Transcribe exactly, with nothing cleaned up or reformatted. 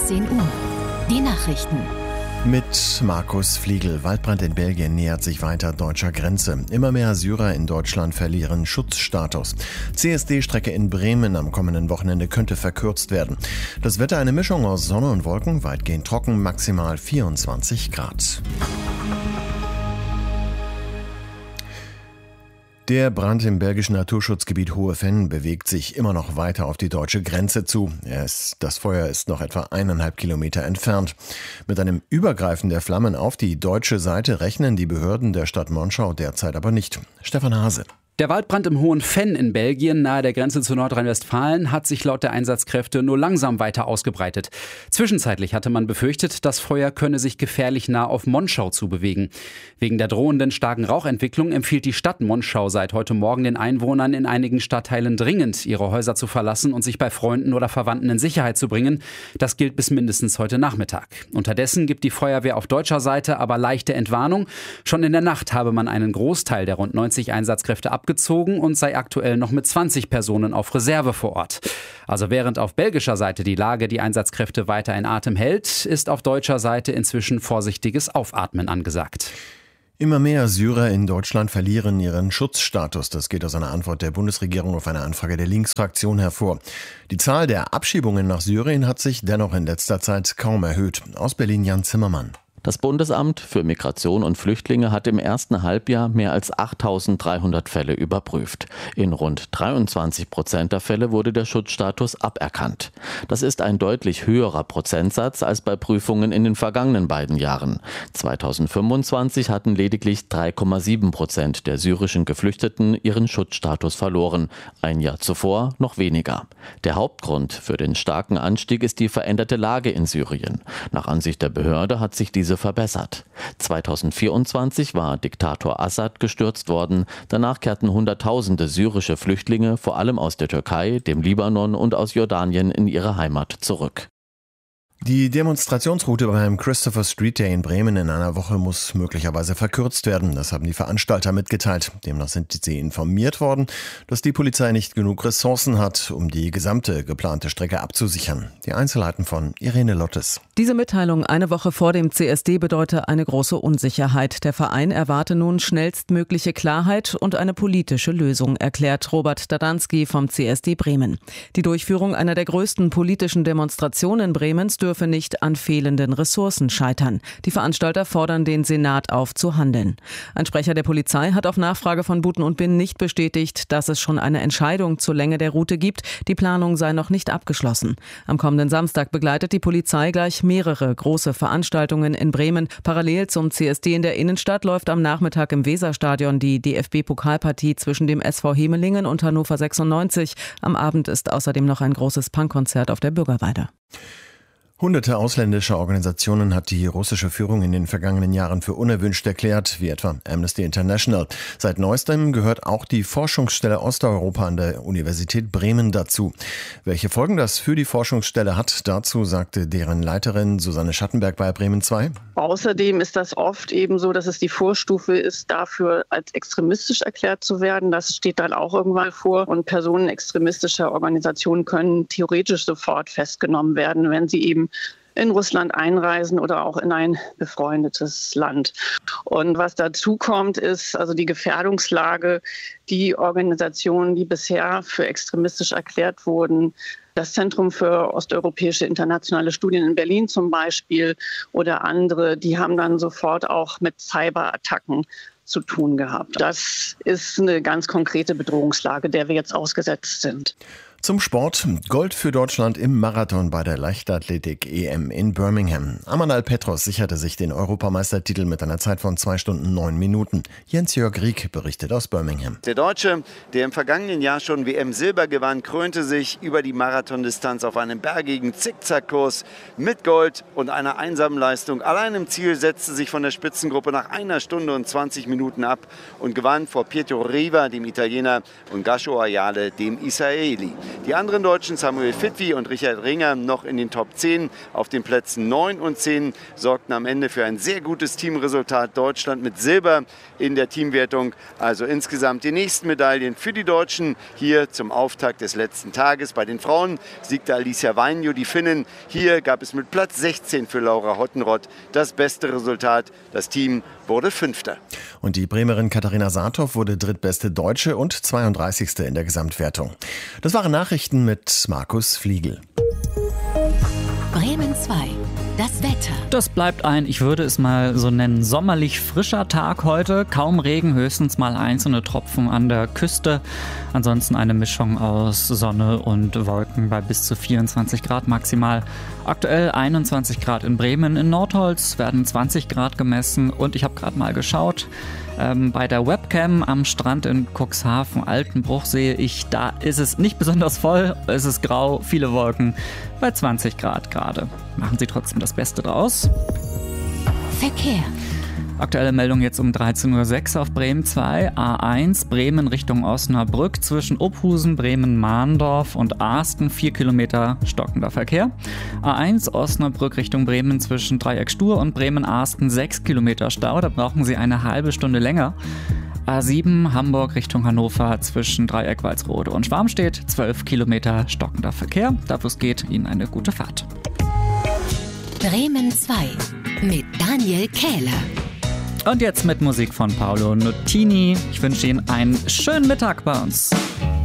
zehn Uhr. Die Nachrichten. Mit Markus Fliegel. Waldbrand in Belgien nähert sich weiter deutscher Grenze. Immer mehr Syrer in Deutschland verlieren Schutzstatus. C S D-Strecke in Bremen am kommenden Wochenende könnte verkürzt werden. Das Wetter eine Mischung aus Sonne und Wolken, weitgehend trocken, maximal vierundzwanzig Grad. Der Brand im belgischen Naturschutzgebiet Hohe Venn bewegt sich immer noch weiter auf die deutsche Grenze zu. Es, das Feuer ist noch etwa eineinhalb Kilometer entfernt. Mit einem Übergreifen der Flammen auf die deutsche Seite rechnen die Behörden der Stadt Monschau derzeit aber nicht. Stefan Hase. Der Waldbrand im Hohen Venn in Belgien, nahe der Grenze zu Nordrhein-Westfalen, hat sich laut der Einsatzkräfte nur langsam weiter ausgebreitet. Zwischenzeitlich hatte man befürchtet, das Feuer könne sich gefährlich nah auf Monschau zubewegen. Wegen der drohenden starken Rauchentwicklung empfiehlt die Stadt Monschau seit heute Morgen den Einwohnern in einigen Stadtteilen dringend, ihre Häuser zu verlassen und sich bei Freunden oder Verwandten in Sicherheit zu bringen. Das gilt bis mindestens heute Nachmittag. Unterdessen gibt die Feuerwehr auf deutscher Seite aber leichte Entwarnung. Schon in der Nacht habe man einen Großteil der rund neunzig Einsatzkräfte abgezogen. gezogen und sei aktuell noch mit zwanzig Personen auf Reserve vor Ort. Also während auf belgischer Seite die Lage die Einsatzkräfte weiter in Atem hält, ist auf deutscher Seite inzwischen vorsichtiges Aufatmen angesagt. Immer mehr Syrer in Deutschland verlieren ihren Schutzstatus. Das geht aus einer Antwort der Bundesregierung auf eine Anfrage der Linksfraktion hervor. Die Zahl der Abschiebungen nach Syrien hat sich dennoch in letzter Zeit kaum erhöht. Aus Berlin Jan Zimmermann. Das Bundesamt für Migration und Flüchtlinge hat im ersten Halbjahr mehr als achttausenddreihundert Fälle überprüft. In rund dreiundzwanzig Prozent der Fälle wurde der Schutzstatus aberkannt. Das ist ein deutlich höherer Prozentsatz als bei Prüfungen in den vergangenen beiden Jahren. zweitausendfünfundzwanzig hatten lediglich drei Komma sieben Prozent der syrischen Geflüchteten ihren Schutzstatus verloren. Ein Jahr zuvor noch weniger. Der Hauptgrund für den starken Anstieg ist die veränderte Lage in Syrien. Nach Ansicht der Behörde hat sich diese verbessert. zweitausendvierundzwanzig war Diktator Assad gestürzt worden. Danach kehrten Hunderttausende syrische Flüchtlinge, vor allem aus der Türkei, dem Libanon und aus Jordanien, in ihre Heimat zurück. Die Demonstrationsroute beim Christopher Street Day in Bremen in einer Woche muss möglicherweise verkürzt werden. Das haben die Veranstalter mitgeteilt. Demnach sind sie informiert worden, dass die Polizei nicht genug Ressourcen hat, um die gesamte geplante Strecke abzusichern. Die Einzelheiten von Irene Lottes. Diese Mitteilung eine Woche vor dem C S D bedeute eine große Unsicherheit. Der Verein erwarte nun schnellstmögliche Klarheit und eine politische Lösung, erklärt Robert Dadanski vom C S D Bremen. Die Durchführung einer der größten politischen Demonstrationen Bremens dürfte dürfe nicht an fehlenden Ressourcen scheitern. Die Veranstalter fordern den Senat auf, zu handeln. Ein Sprecher der Polizei hat auf Nachfrage von Buten und Bin nicht bestätigt, dass es schon eine Entscheidung zur Länge der Route gibt. Die Planung sei noch nicht abgeschlossen. Am kommenden Samstag begleitet die Polizei gleich mehrere große Veranstaltungen in Bremen. Parallel zum C S D in der Innenstadt läuft am Nachmittag im Weserstadion die D F B-Pokalpartie zwischen dem S V Hemelingen und Hannover sechsundneunzig. Am Abend ist außerdem noch ein großes Punkkonzert auf der Bürgerweide. Hunderte ausländische Organisationen hat die russische Führung in den vergangenen Jahren für unerwünscht erklärt, wie etwa Amnesty International. Seit neuestem gehört auch die Forschungsstelle Osteuropa an der Universität Bremen dazu. Welche Folgen das für die Forschungsstelle hat, dazu sagte deren Leiterin Susanne Schattenberg bei Bremen zwei. Außerdem ist das oft eben so, dass es die Vorstufe ist, dafür als extremistisch erklärt zu werden. Das steht dann auch irgendwann vor. Und Personen extremistischer Organisationen können theoretisch sofort festgenommen werden, wenn sie eben in Russland einreisen oder auch in ein befreundetes Land. Und was dazu kommt, ist also die Gefährdungslage. Die Organisationen, die bisher für extremistisch erklärt wurden, das Zentrum für osteuropäische internationale Studien in Berlin zum Beispiel oder andere, die haben dann sofort auch mit Cyberattacken zu tun gehabt. Das ist eine ganz konkrete Bedrohungslage, der wir jetzt ausgesetzt sind. Zum Sport. Gold für Deutschland im Marathon bei der Leichtathletik-E M in Birmingham. Amanal Petros sicherte sich den Europameistertitel mit einer Zeit von zwei Stunden neun Minuten. Jens-Jörg Rieck berichtet aus Birmingham. Der Deutsche, der im vergangenen Jahr schon W M-Silber gewann, krönte sich über die Marathondistanz auf einem bergigen Zickzackkurs mit Gold und einer einsamen Leistung. Allein im Ziel setzte sich von der Spitzengruppe nach einer Stunde und zwanzig Minuten ab und gewann vor Pietro Riva, dem Italiener, und Gasho Ayale, dem Israeli. Die anderen Deutschen, Samuel Fitwi und Richard Ringer, noch in den Top zehn. Auf den Plätzen neun und zehn sorgten am Ende für ein sehr gutes Teamresultat. Deutschland mit Silber in der Teamwertung. Also insgesamt die nächsten Medaillen für die Deutschen hier zum Auftakt des letzten Tages. Bei den Frauen siegte Alicia Vainio, die Finnin. Hier gab es mit Platz sechzehn für Laura Hottenrott das beste Resultat. Das Team wurde Fünfter. Und die Bremerin Katharina Saathoff wurde drittbeste Deutsche und zweiunddreißigste in der Gesamtwertung. Das waren Nachrichten mit Markus Fliegel. Bremen zwei. Das Wetter. Das bleibt ein, ich würde es mal so nennen, sommerlich frischer Tag heute. Kaum Regen, höchstens mal einzelne Tropfen an der Küste. Ansonsten eine Mischung aus Sonne und Wolken bei bis zu vierundzwanzig Grad maximal. Aktuell einundzwanzig Grad in Bremen. In Nordholz werden zwanzig Grad gemessen. Und ich habe gerade mal geschaut, ähm, bei der Webcam am Strand in Cuxhaven, Altenbruch, sehe ich, da ist es nicht besonders voll. Es ist grau, viele Wolken, bei zwanzig Grad gerade. Machen Sie trotzdem das Beste draus. Verkehr. Aktuelle Meldung jetzt um dreizehn Uhr sechs auf Bremen zwei, A eins, Bremen Richtung Osnabrück, zwischen Ophusen, Bremen-Mahndorf und Arsten, vier Kilometer stockender Verkehr. A eins, Osnabrück Richtung Bremen zwischen Dreieck-Stur und Bremen-Arsten, sechs Kilometer Stau, da brauchen Sie eine halbe Stunde länger. A sieben, Hamburg Richtung Hannover zwischen Dreieck Walsrode und Schwarmstedt, zwölf Kilometer stockender Verkehr. Dafür geht Ihnen eine gute Fahrt. Bremen zwei mit Daniel Kähler. Und jetzt mit Musik von Paolo Nutini. Ich wünsche Ihnen einen schönen Mittag bei uns.